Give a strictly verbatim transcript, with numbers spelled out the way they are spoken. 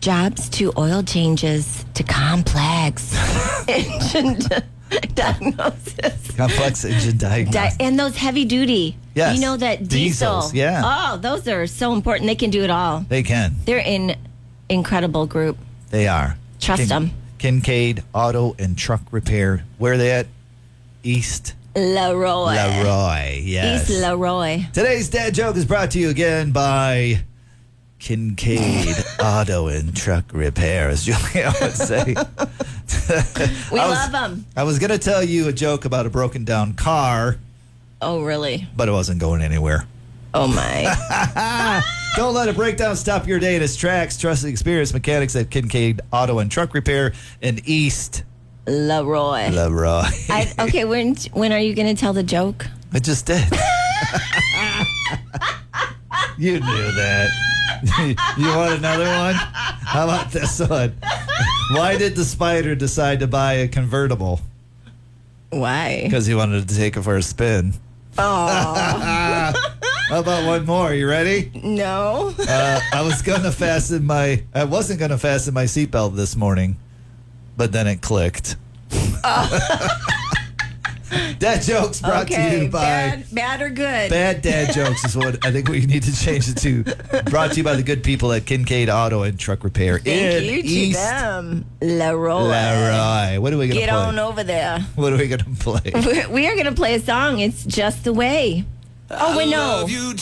jobs to oil changes to complex engine diagnosis. Complex engine diagnosis. Di- and those heavy duty. Yes. You know that diesel. Diesels, yeah. Oh, those are so important. They can do it all. They can. They're an incredible group. They are. Trust them. Kincaid Auto and Truck Repair. Where are they at? East Leroy. Leroy, yes. East Leroy. Today's dad joke is brought to you again by Kincaid Auto and Truck Repair, as Julia would say. We I was, love them. I was going to tell you a joke about a broken down car, Oh, really? but it wasn't going anywhere. Oh, my. Don't let a breakdown stop your day in its tracks. Trust the experienced mechanics at Kincaid Auto and Truck Repair in East Leroy. Leroy. I, okay, when when are you going to tell the joke? I just did. You knew that. You want another one? How about this one? Why did the spider decide to buy a convertible? Why? Because he wanted to take it for a spin. Oh, How about one more? You ready? no. Uh, I was gonna fasten my. I wasn't gonna fasten my seatbelt this morning, but then it clicked. Dad jokes brought Okay, to you by bad, bad or good? Bad Dad Jokes is what I think we need to change it to. Brought to you by the good people at Kincaid Auto and Truck Repair Thank in you to East them. Leroy. Leroy. What are we gonna Get play? on over there. What are we gonna play? We are going to play a song. It's Just the Way. Oh, wait, no.